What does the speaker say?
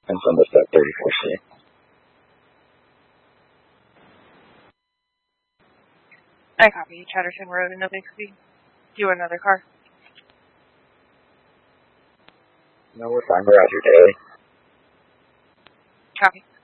And from the step 34C. I copy. Chatterton Road in No Bixby. Do another car. No, we're fine. We're out here daily. Copy.